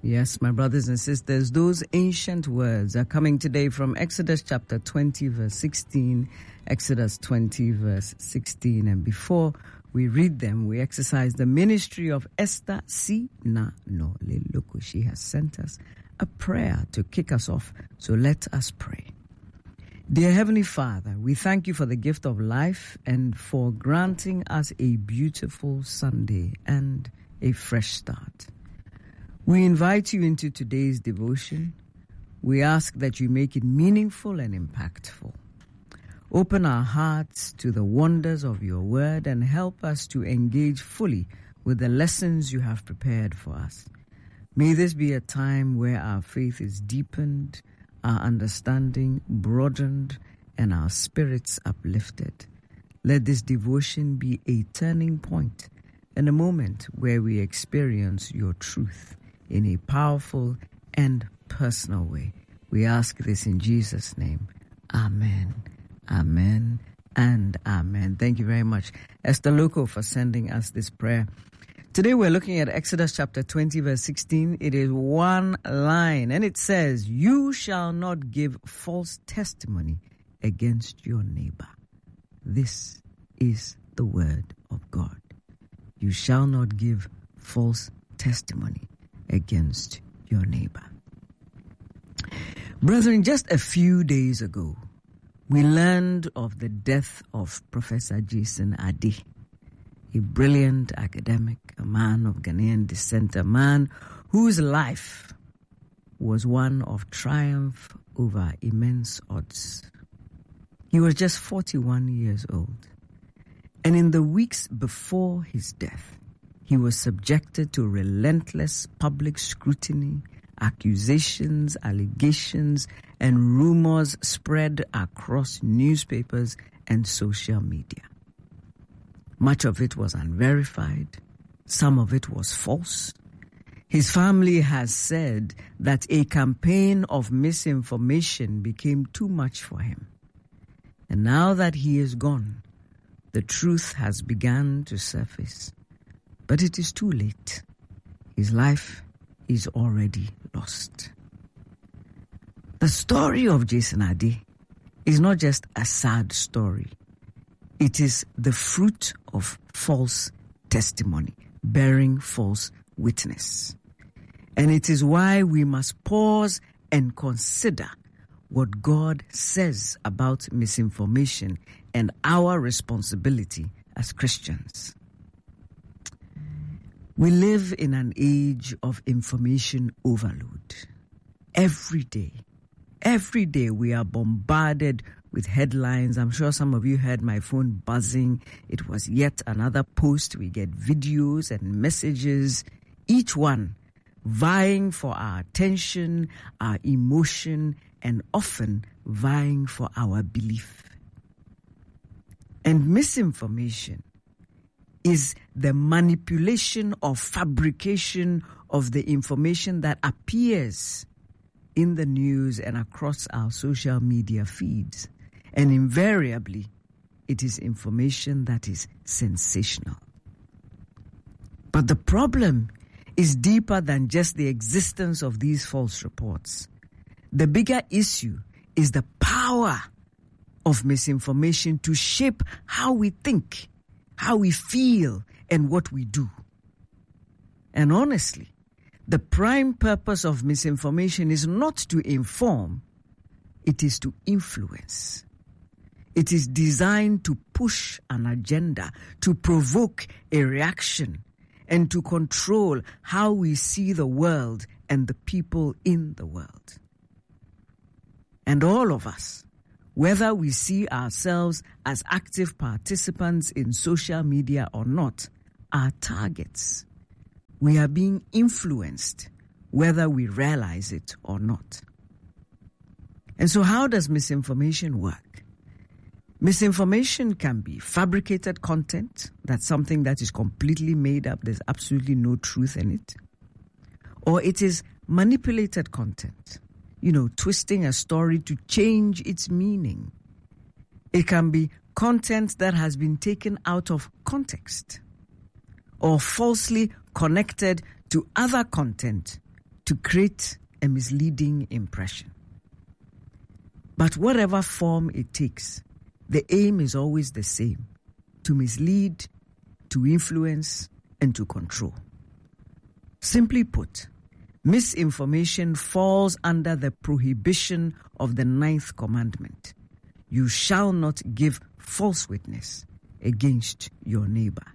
Yes, my brothers and sisters, those ancient words are coming today from Exodus chapter 20, verse 16, Exodus 20, verse 16. And before we read them, we exercise the ministry of Esther C. Na No Leloko. She has sent us a prayer to kick us off. So let us pray. Dear Heavenly Father, we thank you for the gift of life and for granting us a beautiful Sunday and a fresh start. We invite you into today's devotion. We ask that you make it meaningful and impactful. Open our hearts to the wonders of your word and help us to engage fully with the lessons you have prepared for us. May this be a time where our faith is deepened, our understanding broadened, and our spirits uplifted. Let this devotion be a turning point and a moment where we experience your truth in a powerful and personal way. We ask this in Jesus' name. Amen, amen, and amen. Thank you very much, Esther Loco, for sending us this prayer. Today we're looking at Exodus chapter 20, verse 16. It is one line, and it says, "You shall not give false testimony against your neighbor." This is the word of God. You shall not give false testimony against your neighbor. Brethren, just a few days ago, we learned of the death of Professor Jason Adeh, a brilliant academic, a man of Ghanaian descent, a man whose life was one of triumph over immense odds. He was just 41 years old, and in the weeks before his death, he was subjected to relentless public scrutiny, accusations, allegations, and rumors spread across newspapers and social media. Much of it was unverified. Some of it was false. His family has said that a campaign of misinformation became too much for him. And now that he is gone, the truth has begun to surface. But it is too late. His life is already lost. The story of Jason Adeh is not just a sad story. It is the fruit of false testimony, bearing false witness. And it is why we must pause and consider what God says about misinformation and our responsibility as Christians. We live in an age of information overload. Every day we are bombarded with headlines. I'm sure some of you heard my phone buzzing. It was yet another post. We get videos and messages, each one vying for our attention, our emotion, and often vying for our belief. And misinformation is the manipulation or fabrication of the information that appears in the news and across our social media feeds. And invariably, it is information that is sensational. But the problem is deeper than just the existence of these false reports. The bigger issue is the power of misinformation to shape how we think, how we feel, and what we do. And honestly, the prime purpose of misinformation is not to inform, it is to influence. It is designed to push an agenda, to provoke a reaction, and to control how we see the world and the people in the world. And all of us, whether we see ourselves as active participants in social media or not, are targets. We are being influenced, whether we realize it or not. And so how does misinformation work? Misinformation can be fabricated content. That's something that is completely made up. There's absolutely no truth in it. Or it is manipulated content. Twisting a story to change its meaning. It can be content that has been taken out of context or falsely connected to other content to create a misleading impression. But whatever form it takes, the aim is always the same: to mislead, to influence, and to control. Simply put, misinformation falls under the prohibition of the 9th commandment: you shall not give false witness against your neighbor.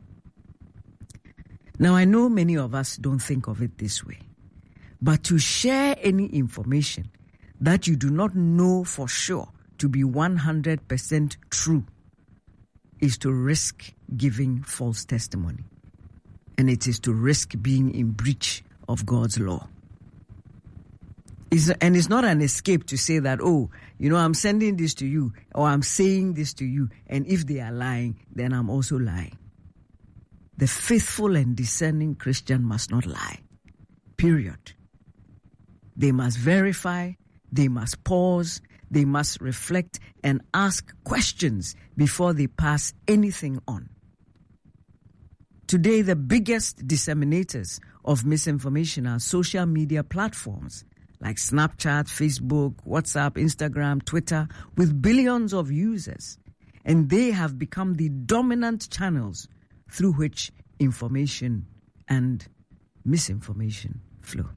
Now, I know many of us don't think of it this way, but to share any information that you do not know for sure to be 100% true is to risk giving false testimony, and it is to risk being in breach of God's law. And it's not an escape to say that, I'm sending this to you, or I'm saying this to you, and if they are lying, then I'm also lying. The faithful and discerning Christian must not lie. Period. They must verify, they must pause, they must reflect and ask questions before they pass anything on. Today, the biggest disseminators of misinformation are social media platforms like Snapchat, Facebook, WhatsApp, Instagram, Twitter, with billions of users. And they have become the dominant channels through which information and misinformation flow.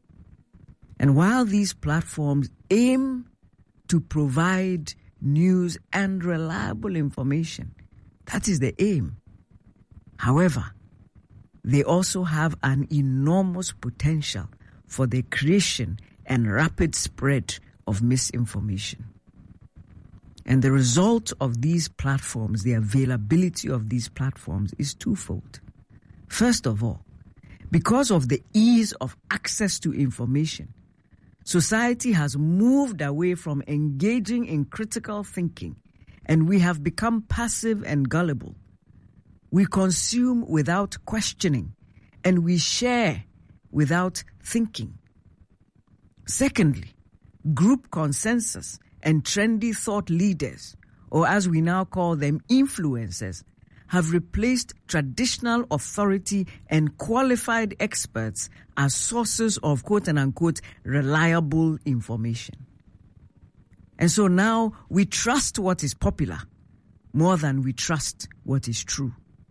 And while these platforms aim to provide news and reliable information, that is the aim. However, they also have an enormous potential for the creation and rapid spread of misinformation. And the result of these platforms, the availability of these platforms, is twofold. First of all, because of the ease of access to information, society has moved away from engaging in critical thinking, and we have become passive and gullible. We consume without questioning, and we share without thinking. Secondly, group consensus and trendy thought leaders, or as we now call them, influencers, have replaced traditional authority and qualified experts as sources of quote-unquote reliable information. And so now we trust what is popular more than we trust what is true.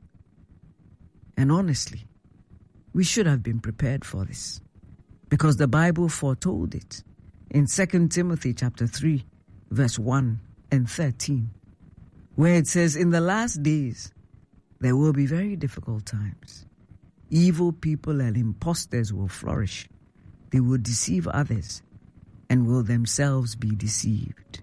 And honestly, we should have been prepared for this, because the Bible foretold it in 2 Timothy chapter 3, verse 1 and 13, where it says, "In the last days, there will be very difficult times. Evil people and impostors will flourish. They will deceive others and will themselves be deceived."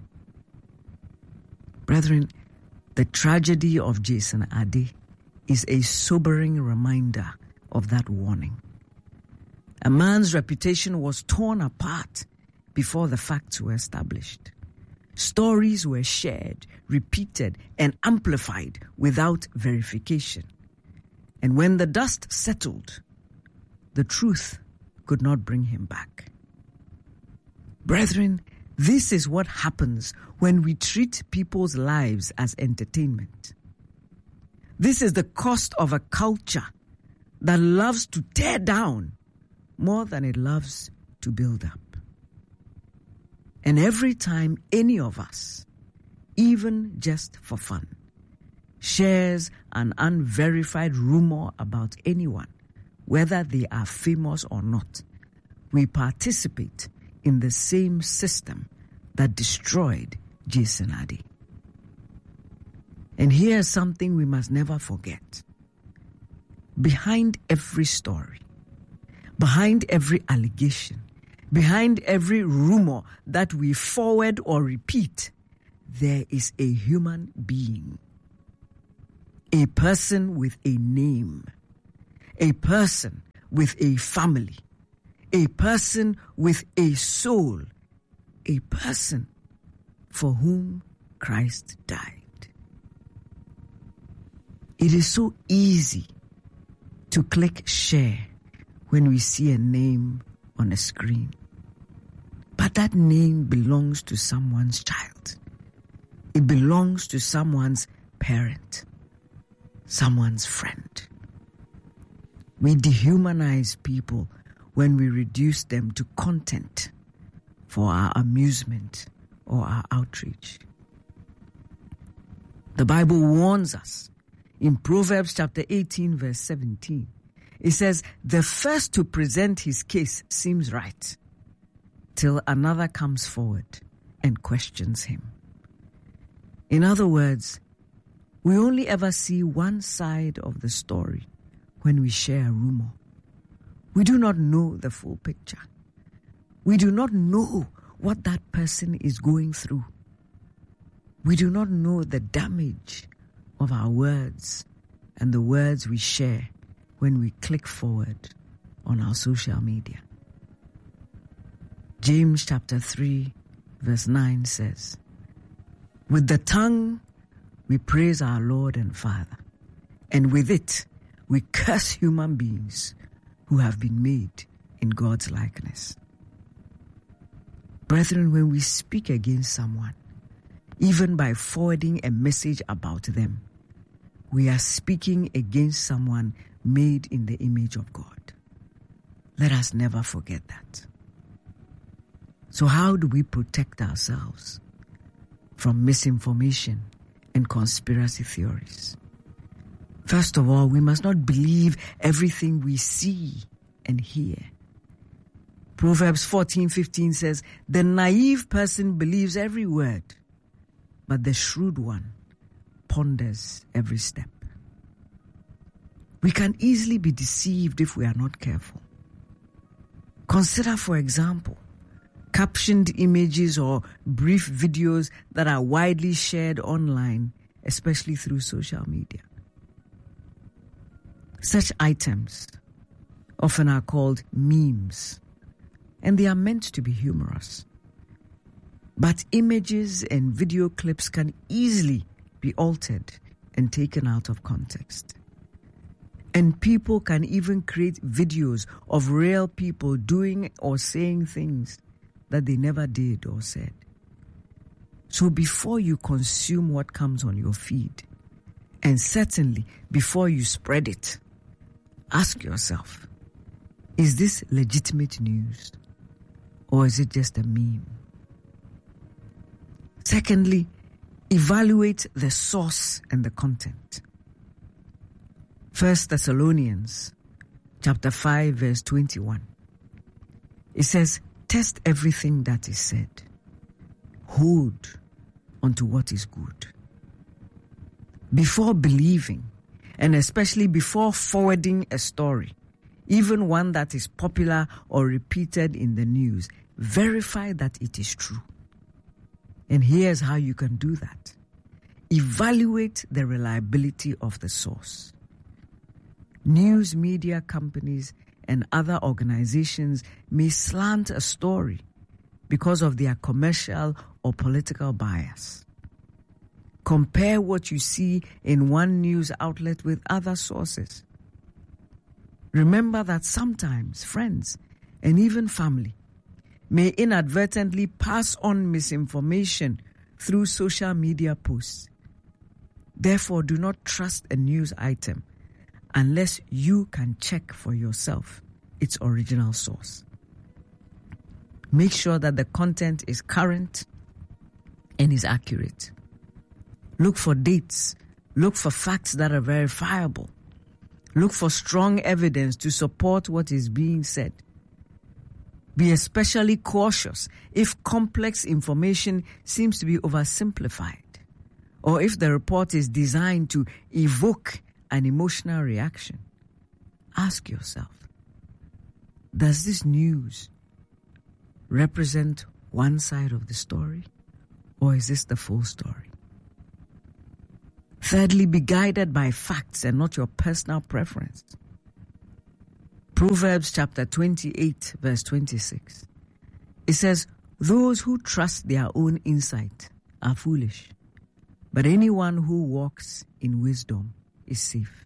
Brethren, the tragedy of Jason Addy is a sobering reminder of that warning. A man's reputation was torn apart before the facts were established. Stories were shared, repeated, and amplified without verification. And when the dust settled, the truth could not bring him back. Brethren, this is what happens when we treat people's lives as entertainment. This is the cost of a culture that loves to tear down more than it loves to build up. And every time any of us, even just for fun, shares an unverified rumor about anyone, whether they are famous or not, we participate in the same system that destroyed Jason Addy. And here's something we must never forget. Behind every story, behind every allegation, behind every rumor that we forward or repeat, there is a human being. A person with a name. A person with a family. A person with a soul. A person for whom Christ died. It is so easy to click share when we see a name on a screen. But that name belongs to someone's child. It belongs to someone's parent, someone's friend. We dehumanize people when we reduce them to content for our amusement or our outrage. The Bible warns us in Proverbs chapter 18, verse 17. It says, "The first to present his case seems right, till another comes forward and questions him." In other words, we only ever see one side of the story when we share a rumor. We do not know the full picture. We do not know what that person is going through. We do not know the damage of our words and the words we share when we click forward on our social media. James chapter 3, verse 9 says, "With the tongue we praise our Lord and Father, and with it we curse human beings who have been made in God's likeness." Brethren, when we speak against someone, even by forwarding a message about them, we are speaking against someone made in the image of God. Let us never forget that. So how do we protect ourselves from misinformation and conspiracy theories? First of all, we must not believe everything we see and hear. Proverbs 14:15 says, "The naive person believes every word, but the shrewd one ponders every step." We can easily be deceived if we are not careful. Consider, for example, captioned images or brief videos that are widely shared online, especially through social media. Such items often are called memes, and they are meant to be humorous. But images and video clips can easily be altered and taken out of context. And people can even create videos of real people doing or saying things that they never did or said. So before you consume what comes on your feed, and certainly before you spread it, ask yourself, is this legitimate news or is it just a meme? Secondly, evaluate the source and the content. 1 Thessalonians chapter 5 verse 21. It says, "Test everything that is said. Hold onto what is good." Before believing, and especially before forwarding a story, even one that is popular or repeated in the news, verify that it is true. And here's how you can do that. Evaluate the reliability of the source. News media companies and other organizations may slant a story because of their commercial or political bias. Compare what you see in one news outlet with other sources. Remember that sometimes friends and even family may inadvertently pass on misinformation through social media posts. Therefore, do not trust a news item unless you can check for yourself its original source. Make sure that the content is current and is accurate. Look for dates. Look for facts that are verifiable. Look for strong evidence to support what is being said. Be especially cautious if complex information seems to be oversimplified, or if the report is designed to evoke an emotional reaction. Ask yourself, does this news represent one side of the story, or is this the full story? Thirdly, be guided by facts and not your personal preference. Proverbs chapter 28, verse 26. It says, "Those who trust their own insight are foolish, but anyone who walks in wisdom is safe."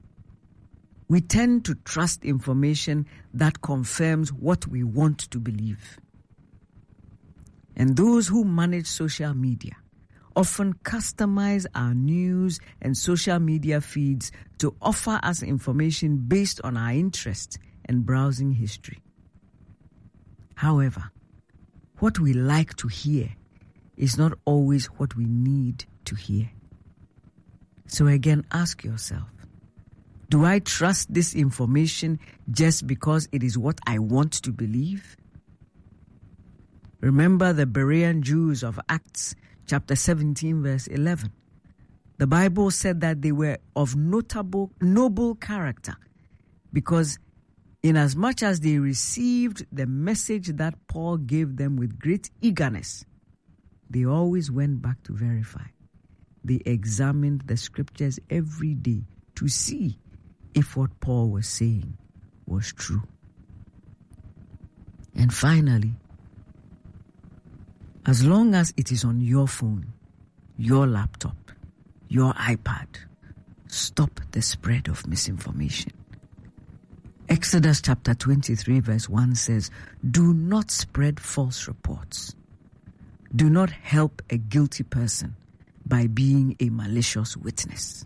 We tend to trust information that confirms what we want to believe. And those who manage social media often customize our news and social media feeds to offer us information based on our interest and browsing history. However, what we like to hear is not always what we need to hear. So again, ask yourself, do I trust this information just because it is what I want to believe? Remember the Berean Jews of Acts chapter 17 verse 11. The Bible said that they were of noble character because inasmuch as they received the message that Paul gave them with great eagerness, they always went back to verify. They examined the scriptures every day to see if what Paul was saying was true. And finally, as long as it is on your phone, your laptop, your iPad, stop the spread of misinformation. Exodus chapter 23 verse 1 says, do not spread false reports. Do not help a guilty person by being a malicious witness.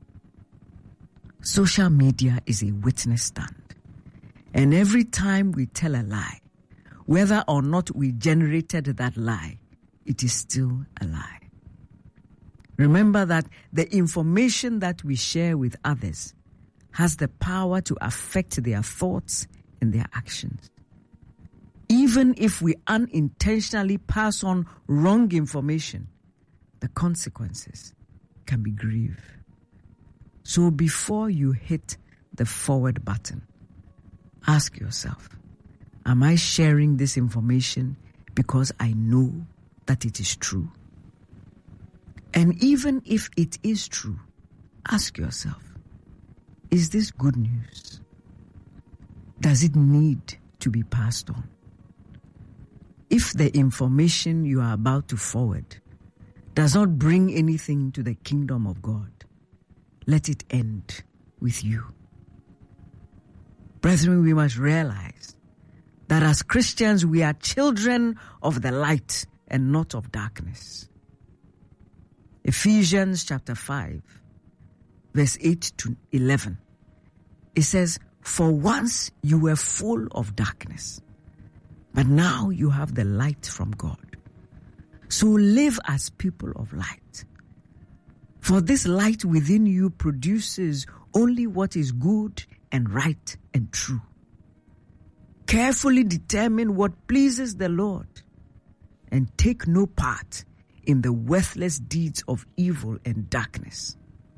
Social media is a witness stand. And every time we tell a lie, whether or not we generated that lie, it is still a lie. Remember that the information that we share with others has the power to affect their thoughts and their actions. Even if we unintentionally pass on wrong information, the consequences can be grave. So before you hit the forward button, ask yourself, am I sharing this information because I know that it is true? And even if it is true, ask yourself, is this good news? Does it need to be passed on? If the information you are about to forward does not bring anything to the kingdom of God, let it end with you. Brethren, we must realize that as Christians, we are children of the light and not of darkness. Ephesians chapter 5, verse 8 to 11. It says, for once you were full of darkness, but now you have the light from God. So live as people of light. For this light within you produces only what is good and right and true. Carefully determine what pleases the Lord and take no part in the worthless deeds of evil and darkness.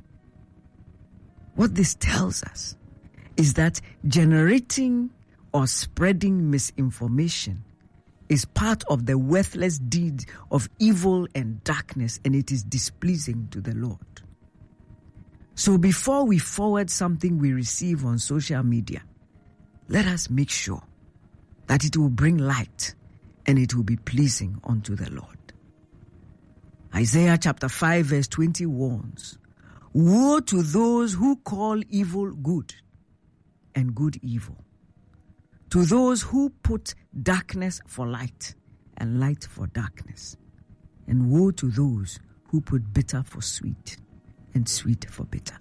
What this tells us is that generating or spreading misinformation is part of the worthless deed of evil and darkness, and it is displeasing to the Lord. So before we forward something we receive on social media, let us make sure that it will bring light and it will be pleasing unto the Lord. Isaiah chapter 5 verse 20 warns, woe to those who call evil good and good evil, to those who put darkness for light and light for darkness, and woe to those who put bitter for sweet and sweet for bitter.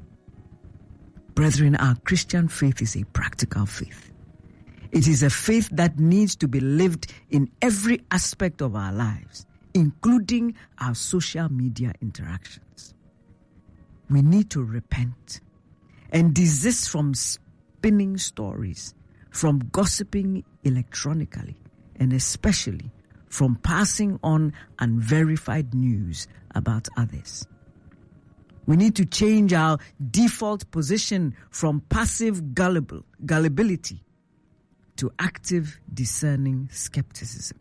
Brethren, our Christian faith is a practical faith. It is a faith that needs to be lived in every aspect of our lives, including our social media interactions. We need to repent and desist from spinning stories, from gossiping electronically, and especially from passing on unverified news about others. We need to change our default position from passive gullibility to active discerning skepticism.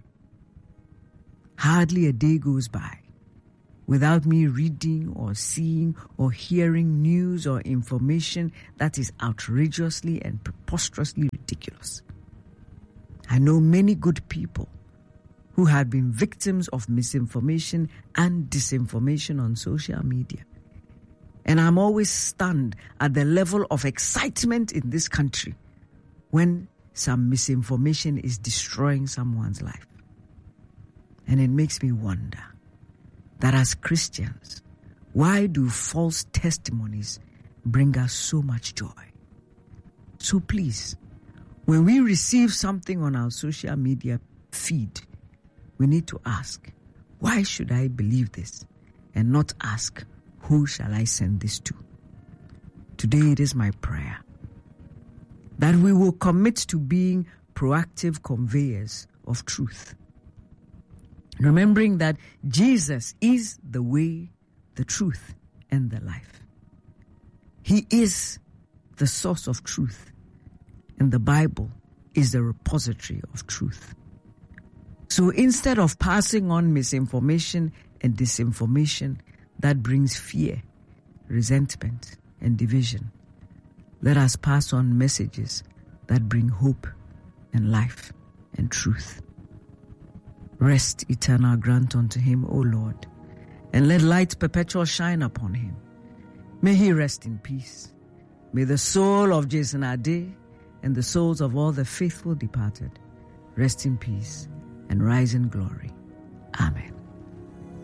Hardly a day goes by without me reading or seeing or hearing news or information that is outrageously and preposterously ridiculous. I know many good people who have been victims of misinformation and disinformation on social media. And I'm always stunned at the level of excitement in this country when some misinformation is destroying someone's life. And it makes me wonder that as Christians, why do false testimonies bring us so much joy? So please, When we receive something on our social media feed, we need to ask, why should I believe this? And not ask, who shall I send this to? Today it is my prayer that we will commit to being proactive conveyors of truth, remembering that Jesus is the way, the truth, and the life. He is the source of truth, and the Bible is the repository of truth. So instead of passing on misinformation and disinformation that brings fear, resentment, and division, let us pass on messages that bring hope and life and truth. Rest eternal grant unto him, O Lord, and let light perpetual shine upon him. May he rest in peace. May the soul of Jason Ade and the souls of all the faithful departed rest in peace and rise in glory. Amen.